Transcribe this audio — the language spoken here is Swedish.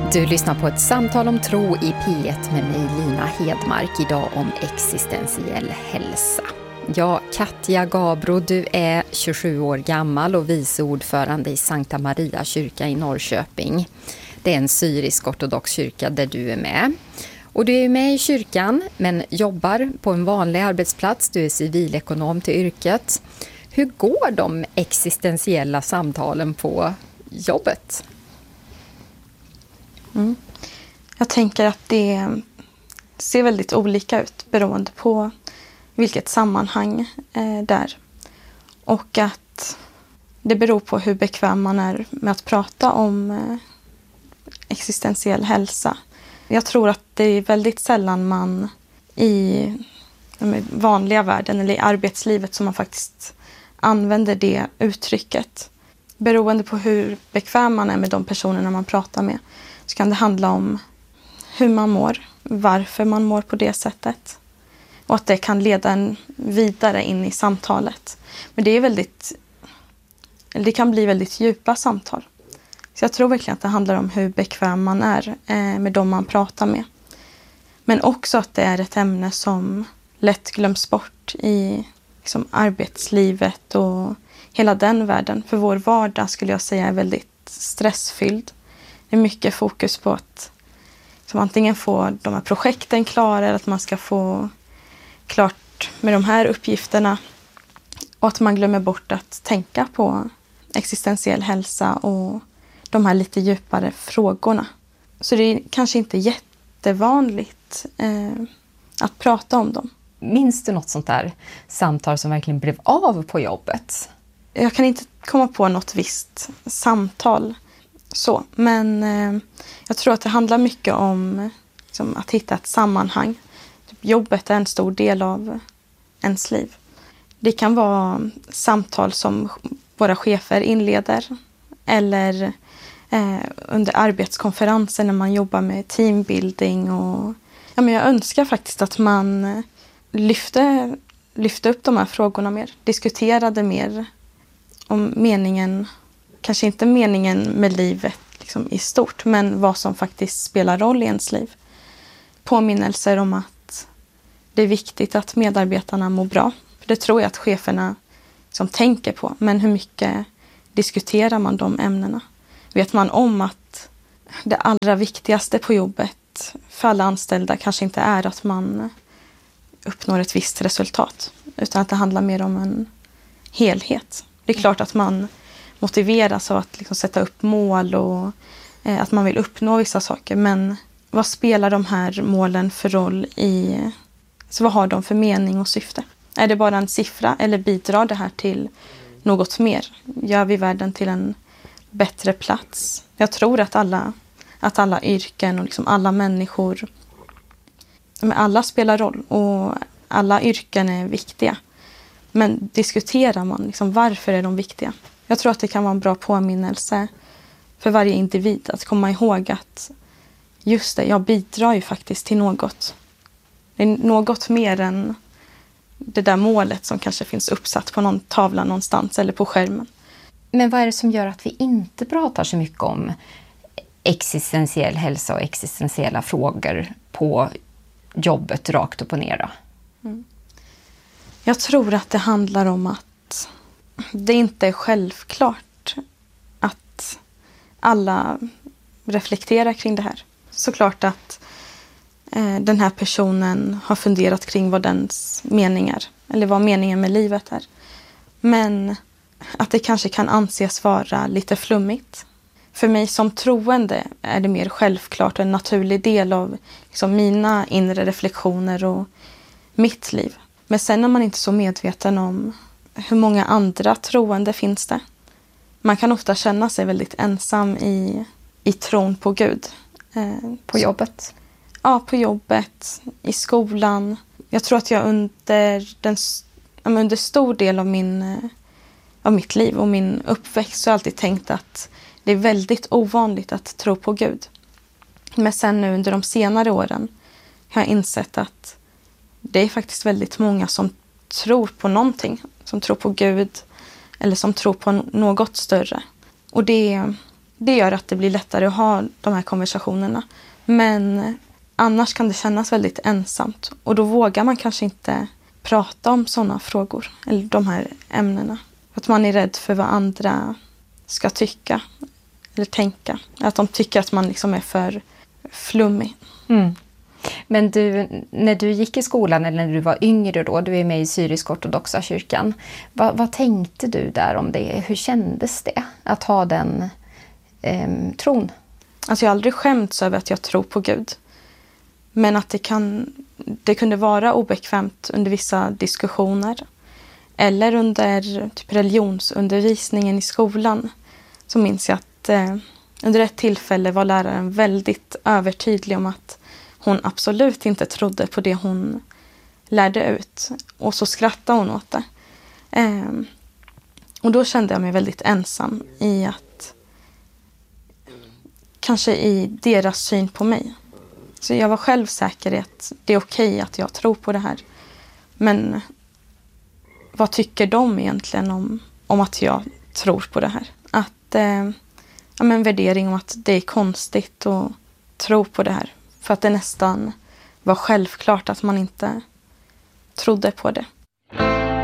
Du lyssnar på ett samtal om tro i P1 med mig Lina Hedmark, idag om existentiell hälsa. Ja, Katja Gabro, du är 27 år gammal och vice ordförande i Sankta Maria kyrka i Norrköping. Det är en syrisk-ortodox kyrka där du är med. Och du är med i kyrkan men jobbar på en vanlig arbetsplats. Du är civilekonom till yrket. Hur går de existentiella samtalen på jobbet? Jag tänker att det ser väldigt olika ut beroende på vilket sammanhang där. Och att det beror på hur bekväm man är med att prata om existentiell hälsa. Jag tror att det är väldigt sällan man i vanliga världen eller i arbetslivet som man faktiskt använder det uttrycket. Beroende på hur bekväm man är med de personerna man pratar med så kan det handla om hur man mår, varför man mår på det sättet. Och att det kan leda en vidare in i samtalet. Men det kan bli väldigt djupa samtal. Så jag tror verkligen att det handlar om hur bekväm man är med de man pratar med. Men också att det är ett ämne som lätt glöms bort i liksom, arbetslivet och hela den världen. För vår vardag skulle jag säga är väldigt stressfylld. Det är mycket fokus på att antingen få de här projekten klara eller att man ska få klart med de här uppgifterna. Och att man glömmer bort att tänka på existentiell hälsa och de här lite djupare frågorna. Så det är kanske inte jättevanligt att prata om dem. Minns du något sånt där samtal som verkligen blev av på jobbet? Jag kan inte komma på något visst samtal. Men jag tror att det handlar mycket om att hitta ett sammanhang. Jobbet är en stor del av ens liv. Det kan vara samtal som våra chefer inleder eller under arbetskonferenser när man jobbar med teambuilding. Och, jag önskar faktiskt att man lyfte upp de här frågorna mer. Diskuterade mer om meningen, kanske inte meningen med livet i stort, men vad som faktiskt spelar roll i ens liv. Påminnelser om att det är viktigt att medarbetarna mår bra. För det tror jag att cheferna tänker på. Men hur mycket diskuterar man de ämnena? Vet man om att det allra viktigaste på jobbet för alla anställda kanske inte är att man uppnår ett visst resultat. Utan att det handlar mer om en helhet. Det är klart att man motiveras av att sätta upp mål och att man vill uppnå vissa saker. Men vad spelar de här målen för roll i? Så vad har de för mening och syfte? Är det bara en siffra eller bidrar det här till något mer? Gör vi världen till en bättre plats? Jag tror att alla yrken och alla människor, alla spelar roll och alla yrken är viktiga. Men diskuterar man varför är de viktiga? Jag tror att det kan vara en bra påminnelse för varje individ att komma ihåg att just det, jag bidrar ju faktiskt till något. Det är något mer än det där målet som kanske finns uppsatt på någon tavla någonstans eller på skärmen. Men vad är det som gör att vi inte pratar så mycket om existentiell hälsa och existentiella frågor på jobbet rakt upp och ner då? Jag tror att det handlar om att det inte är självklart att alla reflekterar kring det här. Såklart att den här personen har funderat kring vad dens meningar eller vad meningen med livet är. Men att det kanske kan anses vara lite flummigt. För mig som troende är det mer självklart och en naturlig del av mina inre reflektioner och mitt liv. Men sen är man inte så medveten om hur många andra troende finns det. Man kan ofta känna sig väldigt ensam i tron på Gud. På jobbet? Ja, på jobbet, i skolan. Jag tror att jag under stor del av mitt liv och min uppväxt så har jag alltid tänkt att det är väldigt ovanligt att tro på Gud. Men sen nu under de senare åren har jag insett att det är faktiskt väldigt många som tror på någonting. Som tror på Gud eller som tror på något större. Och det det gör att det blir lättare att ha de här konversationerna. Men annars kan det kännas väldigt ensamt. Och då vågar man kanske inte prata om sådana frågor. Eller de här ämnena. Att man är rädd för vad andra ska tycka. Eller tänka. Att de tycker att man liksom är för flummig. Mm. Men du, när du gick i skolan eller när du var yngre då, du är med i syrisk-ortodoxa kyrkan. Vad tänkte du där om det? Hur kändes det att ha den tron? Alltså jag har aldrig skämts över att jag tror på Gud. Men att det kunde vara obekvämt under vissa diskussioner. Eller under typ religionsundervisningen i skolan. Så minns jag att under ett tillfälle var läraren väldigt övertydlig om att hon absolut inte trodde på det hon lärde ut. Och så skrattade hon åt det. Och då kände jag mig väldigt ensam i att kanske i deras syn på mig. Så jag var själv säker i att det är okej att jag tror på det här. Men vad tycker de egentligen om att jag tror på det här? Att en värdering om att det är konstigt att tro på det här. För att det nästan var självklart att man inte trodde på det.